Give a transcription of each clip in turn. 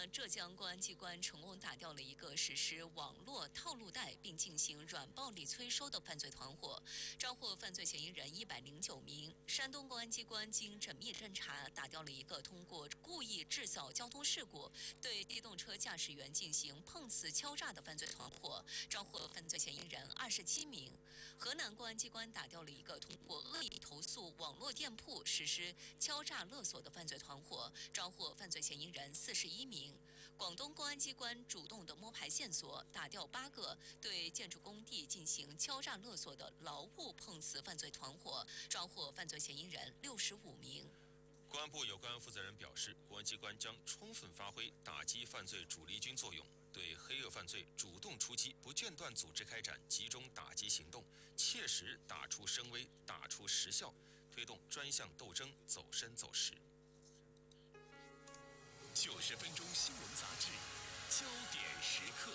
呢，浙江公安机关成功打掉了一个实施网络套路贷并进行软暴力催收的犯罪团伙，抓获犯罪嫌疑人109名。山东公安机关经缜密侦查，打掉了一个通过故意制造交通事故对机动车驾驶员进行碰瓷敲诈的犯罪团伙，抓获犯罪嫌疑人27名。河南公安机关打掉了一个通过恶意投诉网络店铺实施敲诈勒索的犯罪团伙，抓获犯罪嫌疑人41名。广东公安机关主动的摸排线索，打掉8个对建筑工地进行敲诈勒索的劳务碰瓷犯罪团伙，抓获犯罪嫌疑人65名。 公安部有关负责人表示，公安机关将充分发挥打击犯罪主力军作用，对黑恶犯罪主动出击，不间断组织开展集中打击行动，切实打出声威，打出实效，推动专项斗争走深走实。 90分钟新闻杂志，焦点时刻。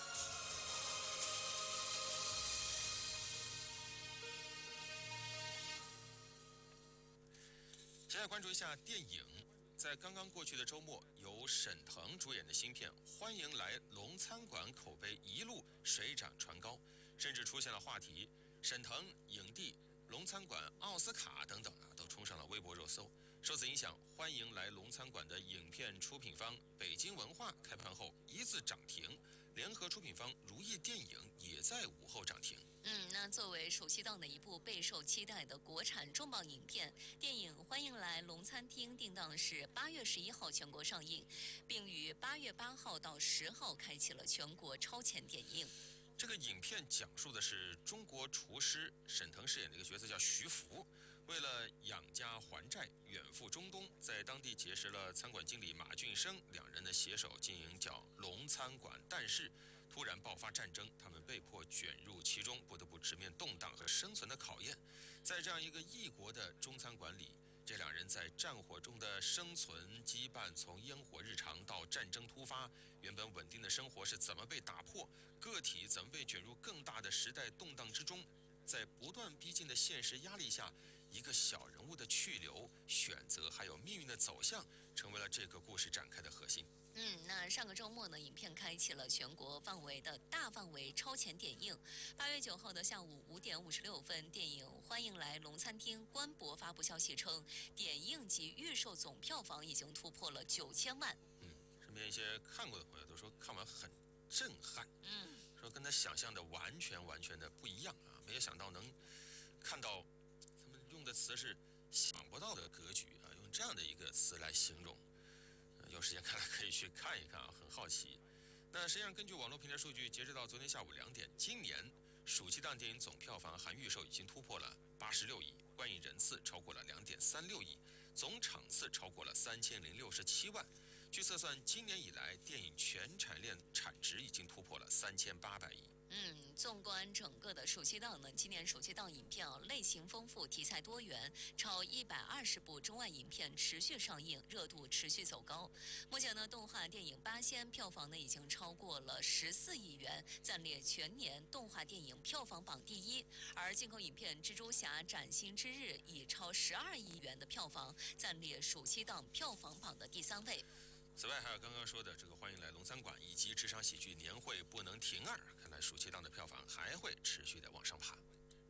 现在关注一下电影。在刚刚过去的周末，由沈腾主演的新片《欢迎来龙餐馆》口碑一路水涨船高，甚至出现了话题：沈腾影帝、龙餐馆奥斯卡等等都冲上了微博热搜。受此影响，《欢迎来龙餐馆》的影片出品方北京文化开盘后一字涨停，联合出品方如意电影也在午后涨停。 那作为暑期档的一部备受期待的国产重磅影片，电影《欢迎来龙餐厅》定档是8月11号全国上映，并于8月8号到10号开启了全国超前点映。 这个影片讲述的是中国厨师沈腾饰演的一个角色叫徐福，为了养家还债，远赴中东，在当地结识了餐馆经理马俊生，两人的携手经营叫龙餐馆。但是突然爆发战争，他们被迫卷入其中，不得不直面动荡和生存的考验。在这样一个异国的中餐馆里，这两人在战火中的生存羁绊，从烟火日常到战争突发，原本稳定的生活是怎么被打破，个体怎么被卷入更大的时代动荡之中，在不断逼近的现实压力下，一个小人物的去留、选择还有命运的走向，成为了这个故事展开的核心。 那上个周末呢，影片开启了全国范围的大范围超前点映。8月9号的下午5点56分，电影《欢迎来龙餐厅》官博发布消息称，点映及预售总票房已经突破了9000万。 身边一些看过的朋友都说看完很震撼，说跟他想象的完全的不一样啊！没有想到能看到，他们用的词是想不到的格局啊，用这样的一个词来形容。有时间看来可以去看一看啊，很好奇。那实际上根据网络平台数据，截止到昨天下午2点，今年暑期档电影总票房含预售已经突破了86亿，观影人次超过了2.36亿，总场次超过了3067万。据测算，今年以来电影全产业链产值已经突破了3800亿。 纵观整个的暑期档呢，今年暑期档影片类型丰富，题材多元，超120部中外影片持续上映，热度持续走高。目前呢，动画电影《八仙》票房呢已经超过了14亿元，暂列全年动画电影票房榜第一。而进口影片《蜘蛛侠：崭新之日》已超12亿元的票房，暂列暑期档票房榜的第3位。 此外，还有刚刚说的这个《欢迎来龙餐馆》以及职场喜剧年会不能停2，看来暑期档的票房还会持续的往上爬。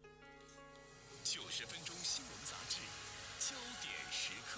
90分钟新闻杂志，焦点时刻。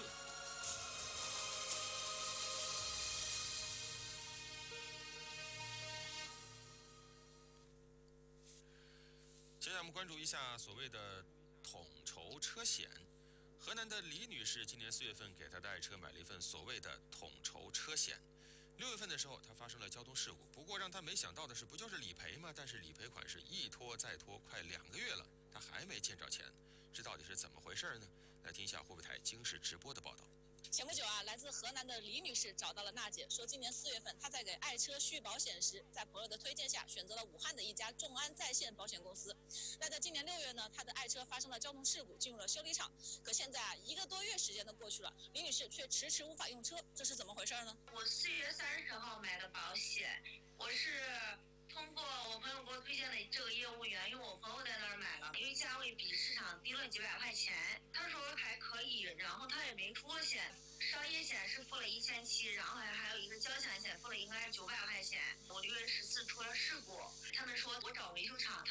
接下来我们关注一下所谓的统筹车险。河南的李女士今年4月份给她的爱车买了一份所谓的统筹车险。6月份的时候，她发生了交通事故。不过让她没想到的是，不就是理赔吗？但是理赔款是一拖再拖，快2个月了，她还没见着钱。这到底是怎么回事呢？来听一下湖北台经视直播的报道。 前不久来自河南的李女士找到了娜姐，说今年4月份她在给爱车续保险时，在朋友的推荐下选择了武汉的一家众安在线保险公司。那在今年6月呢，她的爱车发生了交通事故，进入了修理厂。可现在1个多月时间都过去了，李女士却迟迟无法用车，这是怎么回事呢？ 我4月30号买的保险，我是通过我朋友给我推荐的这个业务员，因为我朋友在那儿买了，因为价位比市场低了几百块钱，他说还可以，然后他也没出过险。商业险是付了1700，然后还有一个交强险事故，他们说我找维修厂。